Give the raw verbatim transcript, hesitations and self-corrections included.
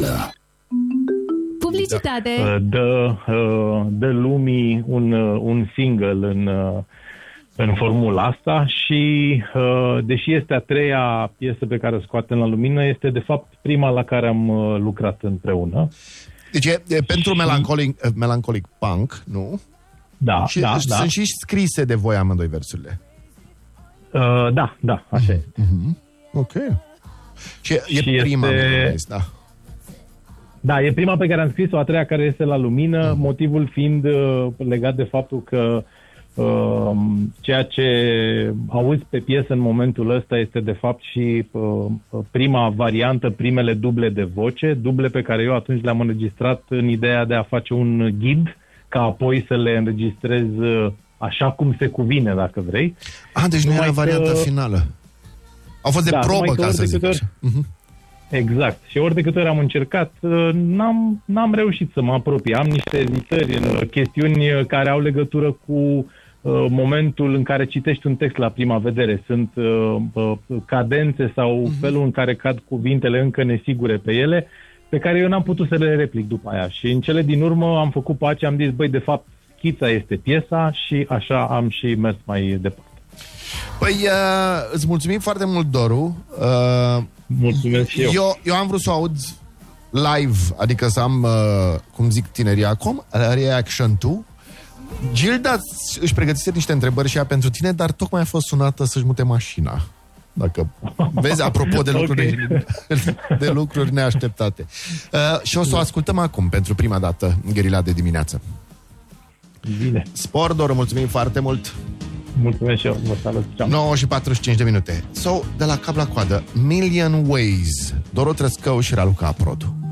coadă. Publicitate. Dă, dă lumii un, un single în, în formula asta și deși este a treia piesă pe care o scoatem la lumină, este de fapt prima la care am lucrat împreună. Deci e, e pentru și... melancholic, melancholic punk, nu? Da, și da, sunt da. și scrise de voi amândoi versurile. Uh, da, da, așa este. Mm-hmm. Ok. Și e, și e prima, este... da. Da, e prima pe care am scris-o, a treia care este la lumină, mm. motivul fiind uh, legat de faptul că uh, ceea ce auzi pe piesă în momentul ăsta este de fapt și uh, prima variantă, primele duble de voce, duble pe care eu atunci le-am înregistrat în ideea de a face un ghid, ca apoi să le înregistrez uh, așa cum se cuvine, dacă vrei. Ah, deci nu era varianta că... finală. Au fost de da, probă, ca să zic ori... așa. Uh-huh. Exact. Și ori de câte ori am încercat, n-am, n-am reușit să mă apropii. Am niște ezitări în chestiuni care au legătură cu uh, momentul în care citești un text la prima vedere. Sunt uh, uh, cadențe sau uh-huh. felul în care cad cuvintele încă nesigure pe ele, pe care eu n-am putut să le replic după aia. Și în cele din urmă am făcut pace, am zis, băi, de fapt, schița este piesa și așa am și mers mai departe. Păi, uh, îți mulțumim foarte mult, Doru. Uh, Mulțumesc și eu. eu. Eu am vrut să aud live, adică să am, uh, cum zic tinerii acum, reaction to. Gilda își pregătise niște întrebări și ea pentru tine, dar tocmai a fost sunată să-și mute mașina. Dacă vezi, apropo de lucruri, okay. de lucruri neașteptate. Uh, și o să o ascultăm acum, pentru prima dată, în Gherila de dimineață. Bine. Spor, Doru, mulțumim foarte mult. Mulțumesc și eu, vă salut. Ceau. nouă și patruzeci și cinci de minute. So, de la cap la coadă, Million Ways, Doru Trăscău și Raluca Aprodu.